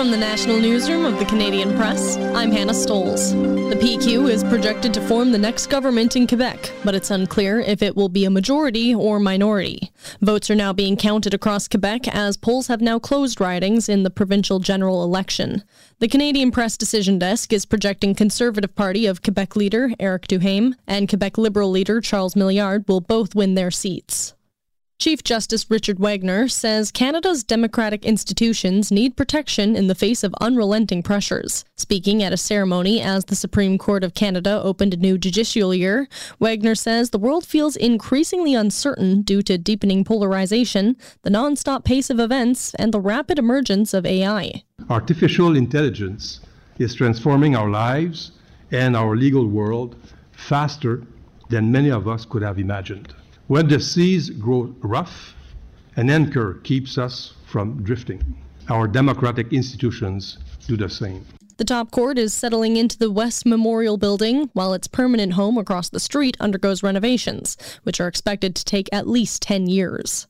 From the National Newsroom of the Canadian Press, I'm Hannah Stoles. The PQ is projected to form the next government in Quebec, but it's unclear if it will be a majority or minority. Votes are now being counted across Quebec as polls have now closed ridings in the provincial general election. The Canadian Press Decision Desk is projecting Conservative Party of Quebec leader Éric Duhaime and Quebec Liberal leader Charles Milliard will both win their seats. Chief Justice Richard Wagner says Canada's democratic institutions need protection in the face of unrelenting pressures. Speaking at a ceremony as the Supreme Court of Canada opened a new judicial year, Wagner says the world feels increasingly uncertain due to deepening polarization, the non-stop pace of events, and the rapid emergence of AI. Artificial intelligence is transforming our lives and our legal world faster than many of us could have imagined. When the seas grow rough, an anchor keeps us from drifting. Our democratic institutions do the same. The top court is settling into the West Memorial Building, while its permanent home across the street undergoes renovations, which are expected to take at least 10 years.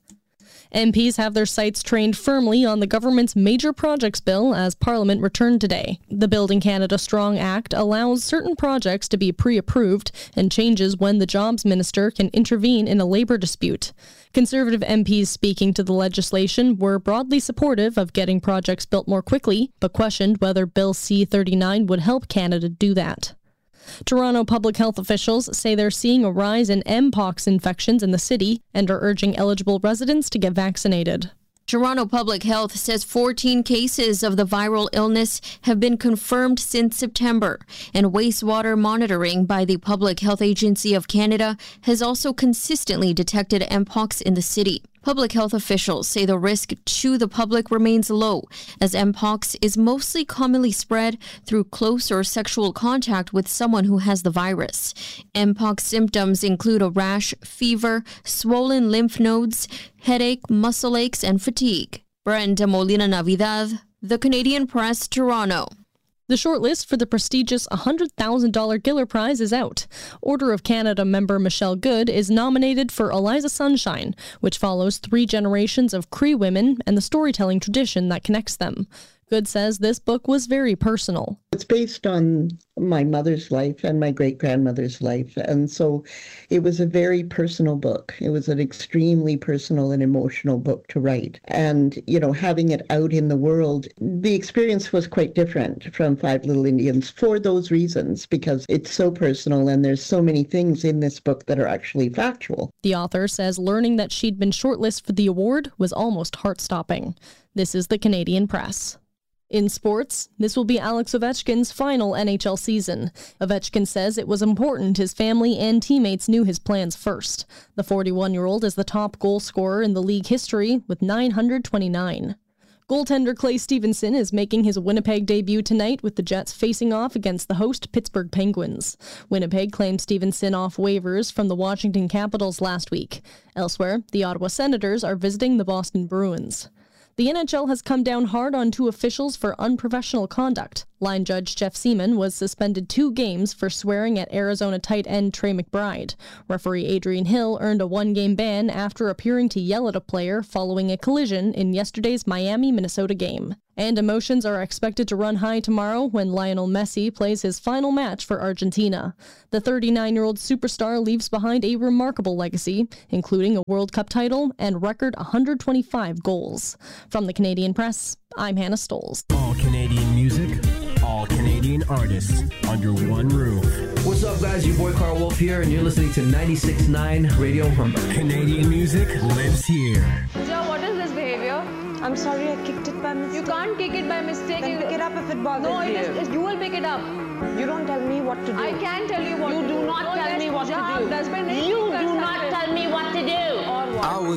MPs have their sights trained firmly on the government's major projects bill as Parliament returned today. The Building Canada Strong Act allows certain projects to be pre-approved and changes when the Jobs Minister can intervene in a labour dispute. Conservative MPs speaking to the legislation were broadly supportive of getting projects built more quickly, but questioned whether Bill C-39 would help Canada do that. Toronto public health officials say they're seeing a rise in Mpox infections in the city and are urging eligible residents to get vaccinated. Toronto Public Health says 14 cases of the viral illness have been confirmed since September, and wastewater monitoring by the Public Health Agency of Canada has also consistently detected Mpox in the city. Public health officials say the risk to the public remains low, as Mpox is mostly commonly spread through close or sexual contact with someone who has the virus. Mpox symptoms include a rash, fever, swollen lymph nodes, headache, muscle aches, and fatigue. Brenda Molina Navidad, The Canadian Press, Toronto. The shortlist for the prestigious $100,000 Giller Prize is out. Order of Canada member Michelle Good is nominated for Eliza Sunshine, which follows 3 generations of Cree women and the storytelling tradition that connects them. Good says this book was very personal. It's based on my mother's life and my great-grandmother's life, and so it was a very personal book. It was an extremely personal and emotional book to write. And, having it out in the world, the experience was quite different from Five Little Indians for those reasons, because it's so personal and there's so many things in this book that are actually factual. The author says learning that she'd been shortlisted for the award was almost heart-stopping. This is the Canadian Press. In sports, this will be Alex Ovechkin's final NHL season. Ovechkin says it was important his family and teammates knew his plans first. The 41-year-old is the top goal scorer in the league history with 929. Goaltender Clay Stevenson is making his Winnipeg debut tonight with the Jets facing off against the host Pittsburgh Penguins. Winnipeg claimed Stevenson off waivers from the Washington Capitals last week. Elsewhere, the Ottawa Senators are visiting the Boston Bruins. The NHL has come down hard on 2 officials for unprofessional conduct. Line judge Jeff Seaman was suspended 2 games for swearing at Arizona tight end Trey McBride. Referee Adrian Hill earned a 1-game ban after appearing to yell at a player following a collision in yesterday's Miami-Minnesota game. And emotions are expected to run high tomorrow when Lionel Messi plays his final match for Argentina. The 39-year-old superstar leaves behind a remarkable legacy, including a World Cup title and record 125 goals. From the Canadian Press, I'm Hannah Stoles. All Canadian music, all Canadian artists, under one roof. What's up, guys? Your boy Carl Wolf here, and you're listening to 96.9 Radio Humber. Canadian music lives here. Sir, what is this behavior? I'm sorry, I kicked it by mistake. You can't kick it by mistake. Then pick it up if it bothers you. No, you will pick it up. You don't tell me what to do. I can tell you what to do. You do not tell me what to do. You do not tell me what to do. Or what?